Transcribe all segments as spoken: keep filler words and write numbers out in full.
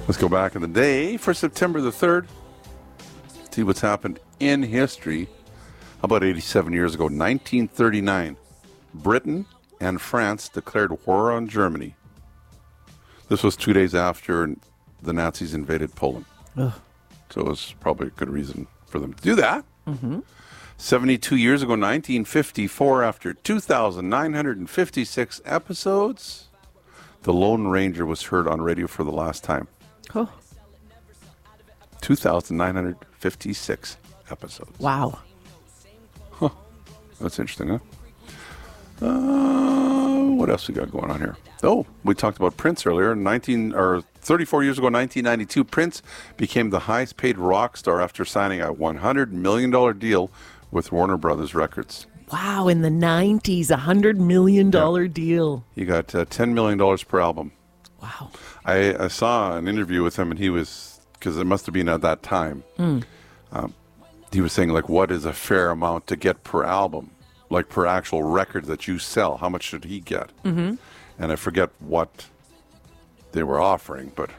Let's go back in the day for September the third. See what's happened in history. About eighty-seven years ago, nineteen thirty-nine, Britain and France declared war on Germany. This was two days after the Nazis invaded Poland. Ugh. So it was probably a good reason for them to do that. Mm-hmm. seventy-two years ago, nineteen fifty-four, after two thousand nine hundred fifty-six episodes, The Lone Ranger was heard on radio for the last time. Oh. two thousand nine hundred fifty-six episodes. Wow. Huh. That's interesting, huh? Uh, what else we got going on here? Oh, we talked about Prince earlier. nineteen or thirty-four years ago, nineteen ninety-two, Prince became the highest-paid rock star after signing a one hundred million dollars deal with Warner Brothers Records. Wow, in the nineties, a one hundred million dollars yeah. deal. He got uh, ten million dollars per album. Wow. I, I saw an interview with him, and he was, because it must have been at that time, mm. um, he was saying, like, what is a fair amount to get per album? Like, per actual record that you sell, how much should he get? Mm-hmm. And I forget what they were offering, but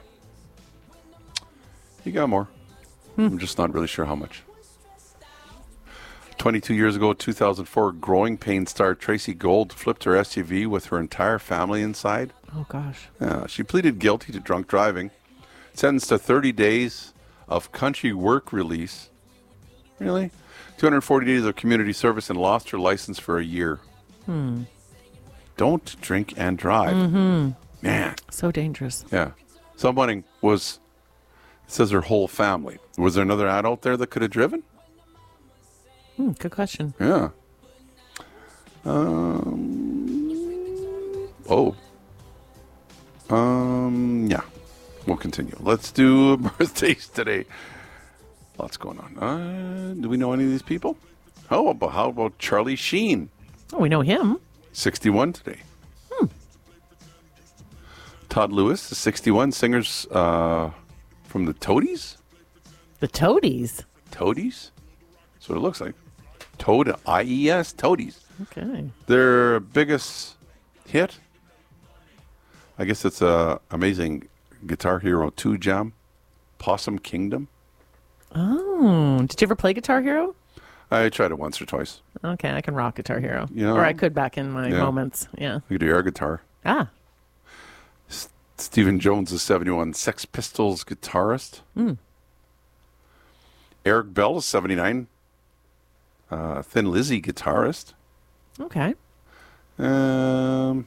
he got more. Hmm. I'm just not really sure how much. twenty-two years ago, two thousand four, Growing Pains star Tracy Gold flipped her S U V with her entire family inside. Oh, gosh. Yeah, she pleaded guilty to drunk driving, sentenced to thirty days of country work release. Really? two hundred forty days of community service, and lost her license for a year. Hmm. Don't drink and drive. Mm-hmm. Man. So dangerous. Yeah. Someone was, it says her whole family. Was there another adult there that could have driven? Hmm, good question. Yeah. Um. Oh. Um. Yeah. We'll continue. Let's do birthdays today. Lots going on. Uh, do we know any of these people? Oh, about, how about Charlie Sheen? Oh, we know him. sixty-one today. Hmm. Todd Lewis is sixty-one. Singers uh, from the Toadies? The Toadies? Toadies? That's what it looks like. Toad, I E S, Toadies. Okay. Their biggest hit, I guess it's a amazing Guitar Hero two jam, Possum Kingdom. Oh, did you ever play Guitar Hero? I tried it once or twice. Okay, I can rock Guitar Hero. You know, or I could back in my yeah. moments. Yeah. You could do air guitar. Ah. S- Stephen Jones is seventy-one, Sex Pistols guitarist. Mm. Eric Bell is seventy-nine, uh, Thin Lizzy guitarist. Okay. Um,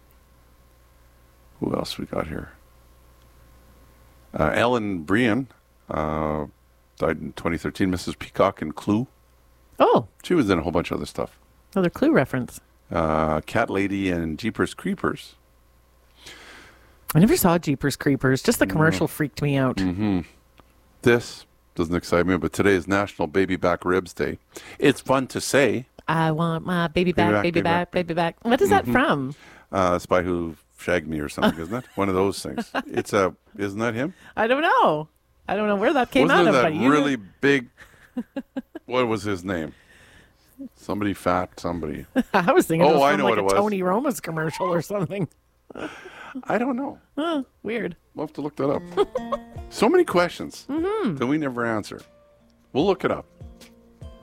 who else we got here? Uh, Ellen Brian uh, died in twenty thirteen. Missus Peacock in Clue. Oh. She was in a whole bunch of other stuff. Another Clue reference. Uh, Cat Lady and Jeepers Creepers. I never saw Jeepers Creepers. Just the commercial mm. freaked me out. Mm-hmm. This doesn't excite me, but today is National Baby Back Ribs Day. It's fun to say. I want my baby back, baby, baby back, back, baby back. What is mm-hmm. that from? Uh, Spy Who Shagged Me or something, isn't it? One of those things. It's a, isn't that him? I don't know. I don't know where that came Wasn't out of. That but you really big. What was his name? Somebody fat, somebody. I was thinking. Oh, it was I from know like what a it was. Tony Roma's commercial or something. I don't know. Oh, weird. We'll have to look that up. So many questions mm-hmm. that we never answer. We'll look it up.